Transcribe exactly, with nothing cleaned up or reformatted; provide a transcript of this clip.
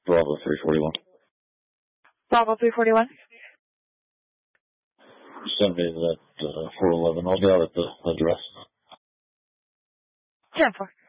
Bravo three forty-one. Bravo three forty-one. Send me that uh, four eleven. I'll get out at the address. ten four.